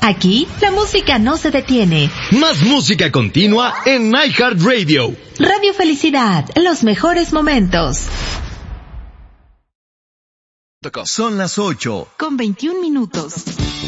Aquí, la música no se detiene. Más música continua en iHeartRadio. Radio Felicidad, los mejores momentos. Son las 8:21 con 21 minutos.